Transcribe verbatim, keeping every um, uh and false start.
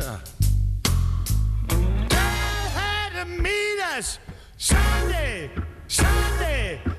Ja. They had to meet us Sunday, Sunday.